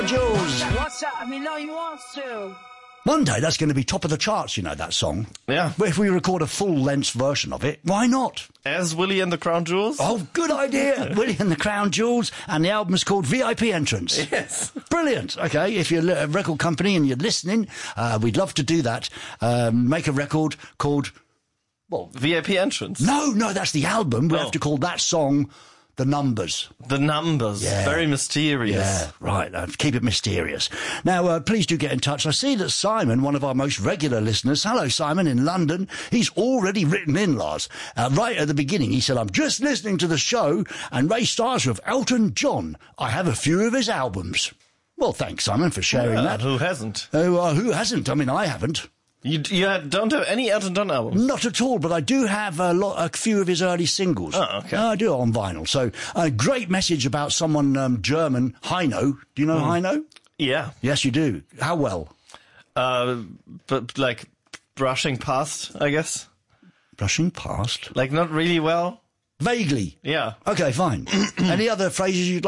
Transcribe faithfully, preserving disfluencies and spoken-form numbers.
Jules. What's up? I mean, no, you want to. One day that's going to be top of the charts, you know, that song. Yeah. But if we record a full-length version of it, why not? As Willie and the Crown Jewels? Oh, good idea. Willie and the Crown Jewels, and the album's called V I P Entrance. Yes. Brilliant. Okay, if you're a record company and you're listening, uh, we'd love to do that. Um, make a record called... Well, V I P Entrance. No, no, that's the album. We Oh. have to call that song The Numbers. The Numbers. Yeah. Very mysterious. Yeah, right. Uh, keep it mysterious. Now, uh, please do get in touch. I see that Simon, one of our most regular listeners, hello, Simon, in London, he's already written in, Lars. Uh, right at the beginning, he said, I'm just listening to the show, and Ray starts with Elton John. I have a few of his albums. Well, thanks, Simon, for sharing Yeah, that. who hasn't? Uh, uh, who hasn't? I mean, I haven't. You, you don't have any Elton John albums? Not at all, but I do have a, lot, a few of his early singles. Oh, okay. Uh, I do on vinyl. So a great message about someone um, German, Heino. Do you know Mm. Heino? Yeah. Yes, you do. How well? Uh, but like brushing past, I guess. Brushing past? Like not really well. Vaguely. Yeah. Okay, fine. Any other phrases you'd like?